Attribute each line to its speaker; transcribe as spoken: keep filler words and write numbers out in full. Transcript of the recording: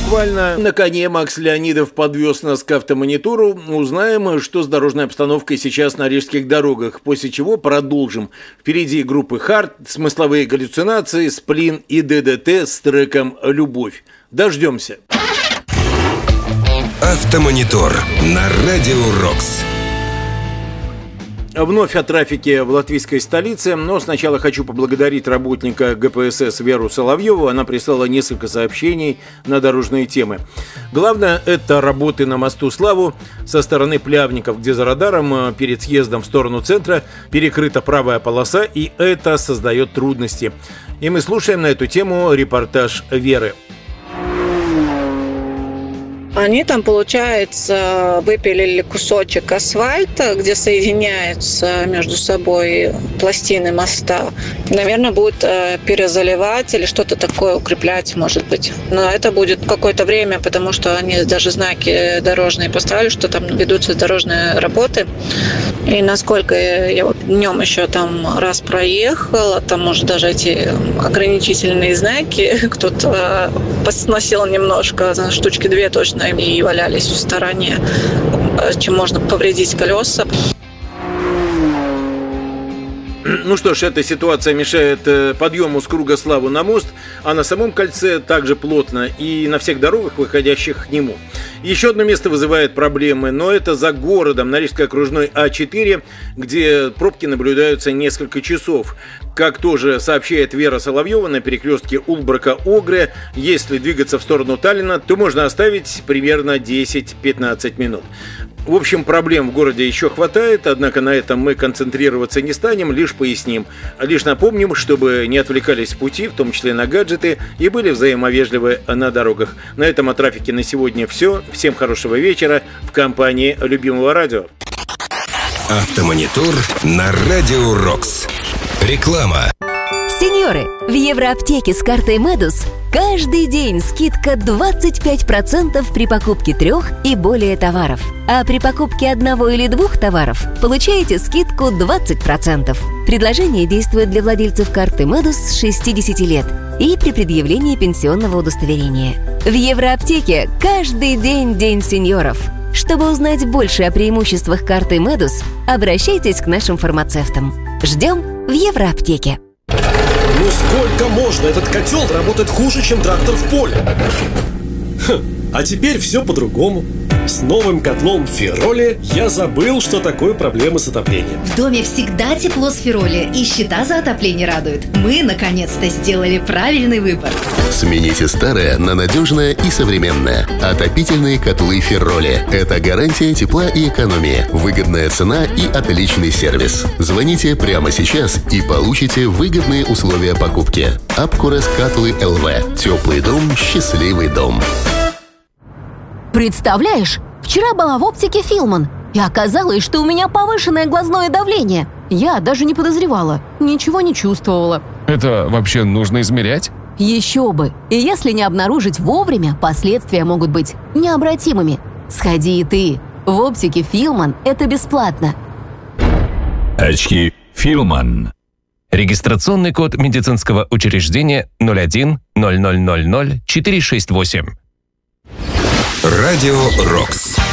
Speaker 1: Буквально на коне Макс Леонидов подвез нас к автомонитору. Узнаем, что с дорожной обстановкой сейчас на рижских дорогах, после чего продолжим. Впереди группы «Хард», смысловые галлюцинации, «Сплин» и «ДДТ» с треком «Любовь». Дождемся.
Speaker 2: Автомонитор на Радио Рокс.
Speaker 1: Вновь о трафике в латвийской столице, но сначала хочу поблагодарить работника ГПСС Веру Соловьеву. Она прислала несколько сообщений на дорожные темы. Главное – это работы на мосту Славу со стороны Плявников, где за радаром перед съездом в сторону центра перекрыта правая полоса, и это создает трудности. И мы слушаем на эту тему репортаж Веры.
Speaker 3: Они там, получается, выпилили кусочек асфальта, где соединяются между собой пластины моста. Наверное, будут перезаливать или что-то такое укреплять, может быть. Но это будет какое-то время, потому что они даже знаки дорожные поставили, что там ведутся дорожные работы. И насколько я вот днем еще там раз проехала, там, может, даже эти ограничительные знаки кто-то посносил немножко, штучки две точно, и валялись в стороне, чем можно повредить колеса.
Speaker 1: Ну что ж, эта ситуация мешает подъему с круга Славу на мост, а на самом кольце также плотно и на всех дорогах, выходящих к нему. Еще одно место вызывает проблемы, но это за городом, на Рижской окружной А четыре, где пробки наблюдаются несколько часов. Как тоже сообщает Вера Соловьева, на перекрестке Улбрака-Огре, если двигаться в сторону Таллина, то можно оставить примерно десять-пятнадцать минут. В общем, проблем в городе еще хватает, однако на этом мы концентрироваться не станем, лишь поясним. Лишь напомним, чтобы не отвлекались в пути, в том числе на гаджеты, и были взаимовежливы на дорогах. На этом о трафике на сегодня все. Всем хорошего вечера в компании любимого радио.
Speaker 2: Автомонитор на Радио Рокс. Реклама.
Speaker 4: Сеньоры, в Евроаптеке с картой Медус каждый день скидка двадцать пять процентов при покупке трех и более товаров. А при покупке одного или двух товаров получаете скидку двадцать процентов. Предложение действует для владельцев карты Медус с шестидесяти лет и при предъявлении пенсионного удостоверения. В Евроаптеке каждый день день сеньоров. Чтобы узнать больше о преимуществах карты Медус, обращайтесь к нашим фармацевтам. Ждем в Евроаптеке.
Speaker 5: Ну сколько можно? Этот котел работает хуже, чем трактор в поле. Хм, а теперь все по-другому. С новым котлом Фероли я забыл, что такое проблемы с отоплением.
Speaker 6: В доме всегда тепло с Фероли, и счета за отопление радуют. Мы, наконец-то, сделали правильный выбор.
Speaker 7: Смените старое на надежное и современное. Отопительные котлы Фероли. Это гарантия тепла и экономии, выгодная цена и отличный сервис. Звоните прямо сейчас и получите выгодные условия покупки. Апкурес Катлы ЛВ. Теплый дом, счастливый дом.
Speaker 8: Представляешь, вчера была в оптике Филман, и оказалось, что у меня повышенное глазное давление. Я даже не подозревала, ничего не чувствовала.
Speaker 9: Это вообще нужно измерять?
Speaker 8: Еще бы! И если не обнаружить вовремя, последствия могут быть необратимыми. Сходи и ты. В оптике Филман это бесплатно.
Speaker 10: Очки Филман. Регистрационный код медицинского учреждения ноль один ноль ноль ноль ноль четыре шесть восемь.
Speaker 2: Радио Рокс.